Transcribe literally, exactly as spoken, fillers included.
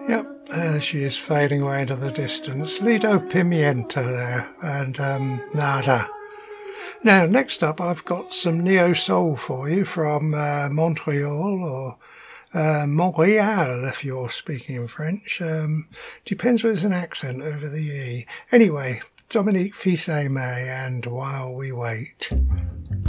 Yep, there she is fading away into the distance. Lido Pimienta there, and um, Nada. Now, next up, I've got some neo soul for you from uh, Montreal, or uh, Montreal, if you're speaking in French. Um, depends whether there's an accent over the E. Anyway, Dominique Fils-Aimé and While We Wait.